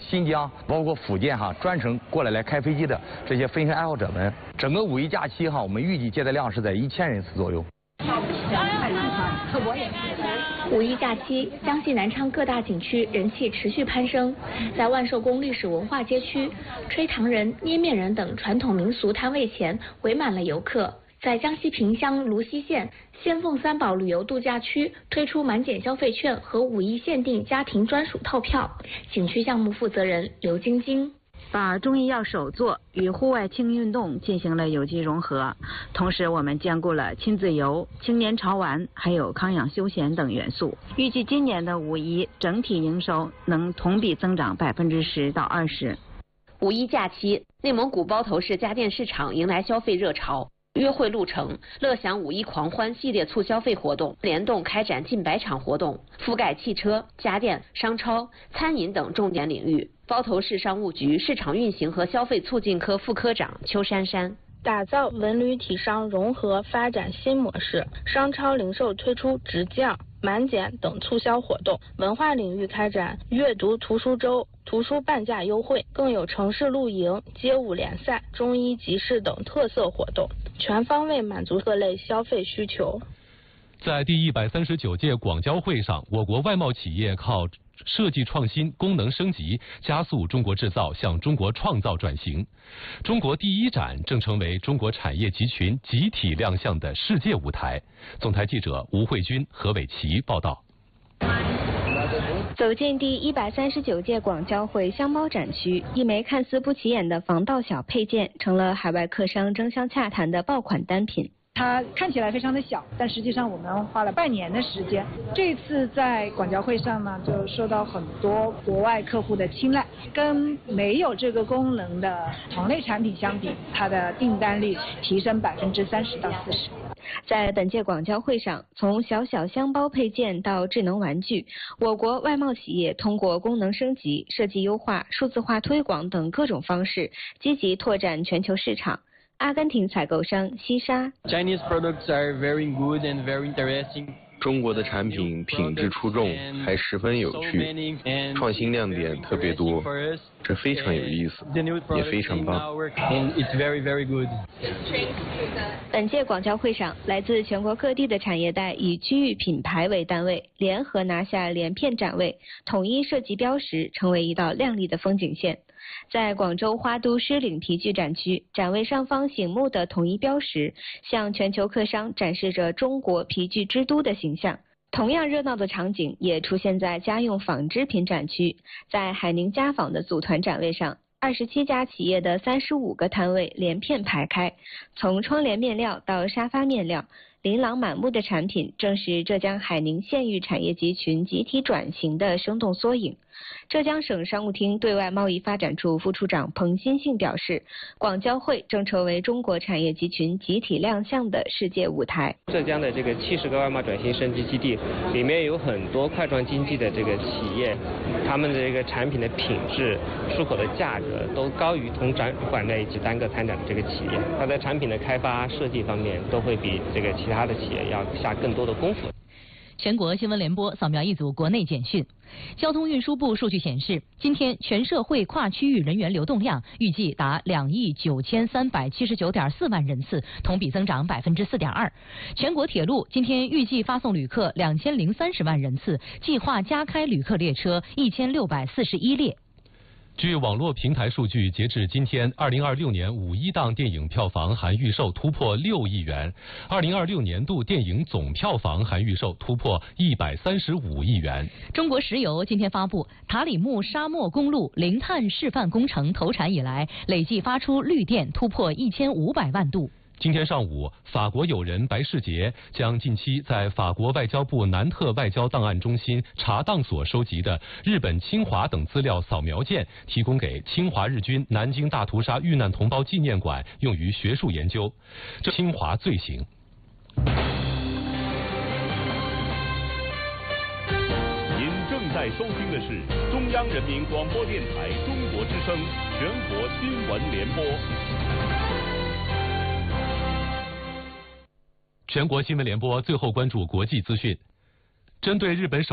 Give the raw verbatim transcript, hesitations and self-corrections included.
新疆，包括福建哈，专程过来来开飞机的这些飞行爱好者们。整个五一假期哈，我们预计接待量是在一千人次左右。 五一假期，江西南昌各大景区人气持续攀升。在万寿宫历史文化街区，吹糖人、捏面人等传统民俗摊位前围满了游客。在江西萍乡泸溪县仙凤三宝旅游度假区推出满减消费券和五一限定家庭专属套票。景区项目负责人刘晶晶。 把中医药手作与户外轻运动进行了有机融合，同时我们兼顾了亲子游、青年潮玩还有康养休闲等元素。预计今年的五一整体营收能同比增长百分之十到二十。 五一假期，内蒙古包头市家电市场迎来消费热潮。约会路程、乐享五一狂欢系列促消费活动联动开展近百场活动，覆盖汽车、家电、商超、餐饮等重点领域。包头市商务局市场运行和消费促进科副科长邱珊珊。 打造文旅体商融合发展新模式，商超零售推出直降、满减等促销活动，文化领域开展阅读图书周、图书半价优惠，更有城市露营、街舞联赛、中医集市等特色活动，全方位满足各类消费需求。 在第一百三十九届广交会上，我国外贸企业靠设计创新、功能升级，加速中国制造向中国创造转型。中国第一展正成为中国产业集群集体亮相的世界舞台。总台记者吴慧君、何伟奇报道。 走进第一百三十九届广交会箱包展区，一枚看似不起眼的防盗小配件，成了海外客商争相洽谈的爆款单品。 它看起来非常的小，但实际上我们花了半年的时间。这次在广交会上呢，就受到很多国外客户的青睐。跟没有这个功能的同类产品相比，它的订单率提升百分之三十到四十。 在本届广交会上，从小小箱包配件到智能玩具，我国外贸企业通过功能升级、设计优化、数字化推广等各种方式，积极拓展全球市场。阿根廷采购商西沙 Chinese products are very good and very interesting. 中国的产品品质出众，还十分有趣，创新亮点特别多，这非常有意思，也非常棒。 本届广交会上，来自全国各地的产业带以区域品牌为单位，联合拿下连片展位，统一设计标识，成为一道亮丽的风景线。在广州花都狮岭皮具展区，展位上方醒目的统一标识，向全球客商展示着中国皮具之都的形象。同样热闹的场景也出现在家用纺织品展区，在海宁家纺的组团展位上，二十七家企业的三十五个摊位连片排开，从窗帘面料到沙发面料，琳琅满目的产品正是浙江海宁县域产业集群集体转型的生动缩影。浙江省商务厅对外贸易发展处副处长彭新信表示，广交会正成为中国产业集群集体亮相的世界舞台。 浙江的这个七十个外贸转型升级基地里面有很多块状经济的这个企业，他们的这个产品的品质、出口的价格都高于同展馆内以及单个参展的这个企业，它在产品的开发设计方面都会比这个其他的企业要下更多的功夫。 全国新闻联播扫描一组国内简讯。交通运输部数据显示，今天全社会跨区域人员流动量预计达两亿九千三百七十九点四万人次，同比增长百分之四点二。全国铁路今天预计发送旅客两千零三十万人次，计划加开旅客列车一千六百四十一列。 据网络平台数据，截至今天，二零二六年五一档电影票房含预售突破六亿元，二零二六年度电影总票房含预售突破一百三十五亿元。 中国石油今天发布，塔里木沙漠公路零碳示范工程投产以来，累计发出绿电突破一千五百万度。 今天上午，法国友人白世杰将近期在法国外交部南特外交档案中心查档所收集的日本侵华等资料扫描件提供给侵华日军南京大屠杀遇难同胞纪念馆，用于学术研究。这侵华罪行。 您正在收听的是中央人民广播电台中国之声全国新闻联播。 全国新闻联播最后关注国际资讯，针对日本首